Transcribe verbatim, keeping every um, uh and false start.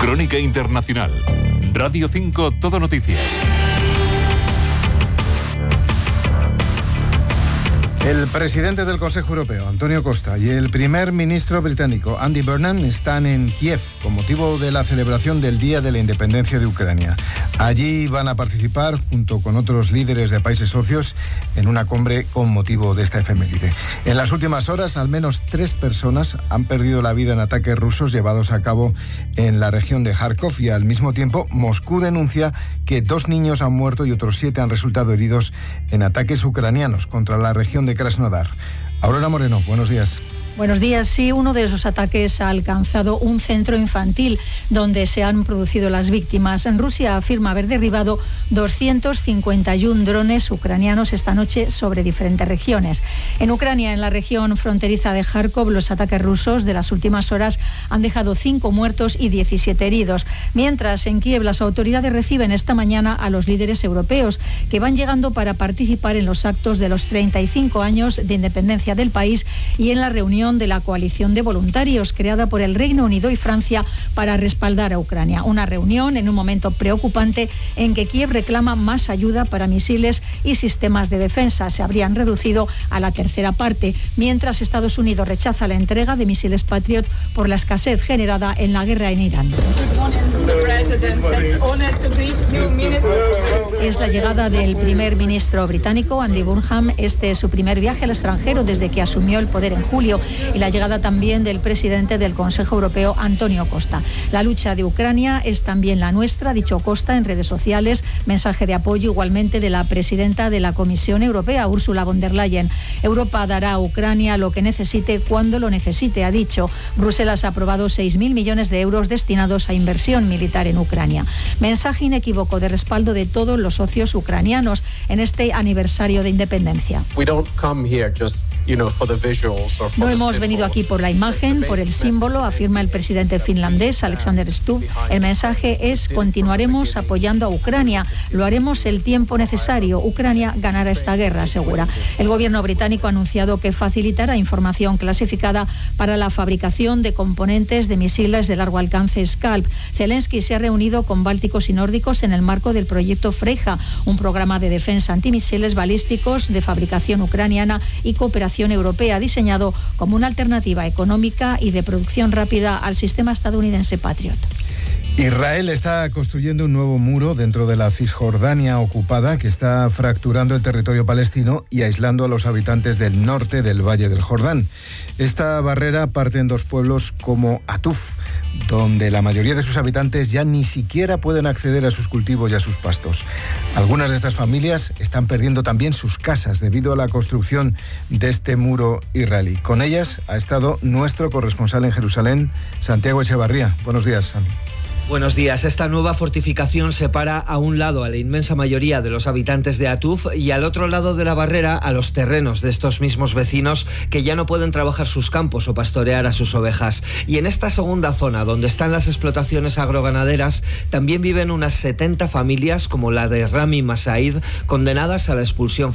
Crónica Internacional. Radio cinco, Todo Noticias. El presidente del Consejo Europeo, Antonio Costa, y el primer ministro británico, Andy Burnham, están en Kiev con motivo de la celebración del Día de la Independencia de Ucrania. Allí van a participar, junto con otros líderes de países socios, en una cumbre con motivo de esta efeméride. En las últimas horas, al menos tres personas han perdido la vida en ataques rusos llevados a cabo en la región de Kharkov, y al mismo tiempo Moscú denuncia que dos niños han muerto y otros siete han resultado heridos en ataques ucranianos contra la región de Krasnodar. Aurora Moreno, buenos días. Buenos días. Sí, uno de esos ataques ha alcanzado un centro infantil donde se han producido las víctimas. Rusia afirma haber derribado doscientos cincuenta y uno drones ucranianos esta noche sobre diferentes regiones. En Ucrania, en la región fronteriza de Kharkov, los ataques rusos de las últimas horas han dejado cinco muertos y diecisiete heridos. Mientras, en Kiev, las autoridades reciben esta mañana a los líderes europeos que van llegando para participar en los actos de los treinta y cinco años de independencia del país y en la reunión de la coalición de voluntarios creada por el Reino Unido y Francia para respaldar a Ucrania. Una reunión en un momento preocupante en que Kiev reclama más ayuda para misiles y sistemas de defensa. Se habrían reducido a la tercera parte, mientras Estados Unidos rechaza la entrega de misiles Patriot por la escasez generada en la guerra en Irán. Es la llegada del primer ministro británico, Andy Burnham. Este es su primer viaje al extranjero desde que asumió el poder en julio, y la llegada también del presidente del Consejo Europeo, Antonio Costa. La lucha de Ucrania es también la nuestra, ha dicho Costa en redes sociales, mensaje de apoyo igualmente de la presidenta de la Comisión Europea, Ursula von der Leyen. Europa dará a Ucrania lo que necesite cuando lo necesite, ha dicho. Bruselas ha aprobado seis mil millones de euros destinados a inversión militar en Ucrania. Mensaje inequívoco de respaldo de todos los socios ucranianos en este aniversario de independencia. No hemos venido aquí por la imagen, por el símbolo, afirma el presidente finlandés, Alexander Stubb. El mensaje es: continuaremos apoyando a Ucrania, lo haremos el tiempo necesario. Ucrania ganará esta guerra, asegura. El gobierno británico ha anunciado que facilitará información clasificada para la fabricación de componentes de misiles de largo alcance Scalp. Zelensky se ha reunido con bálticos y nórdicos en el marco del proyecto Freja, un programa de defensa antimisiles balísticos de fabricación ucraniana y cooperación europea, diseñado como una alternativa económica y de producción rápida al sistema estadounidense Patriot. Israel está construyendo un nuevo muro dentro de la Cisjordania ocupada que está fracturando el territorio palestino y aislando a los habitantes del norte del Valle del Jordán. Esta barrera parte en dos pueblos como Atuf, donde la mayoría de sus habitantes ya ni siquiera pueden acceder a sus cultivos y a sus pastos. Algunas de estas familias están perdiendo también sus casas debido a la construcción de este muro israelí. Con ellas ha estado nuestro corresponsal en Jerusalén, Santiago Echevarría. Buenos días, Santi. Buenos días. Esta nueva fortificación separa a un lado a la inmensa mayoría de los habitantes de Atuf y al otro lado de la barrera a los terrenos de estos mismos vecinos que ya no pueden trabajar sus campos o pastorear a sus ovejas. Y en esta segunda zona, donde están las explotaciones agroganaderas, también viven unas setenta familias como la de Rami Masaid, condenadas a la expulsión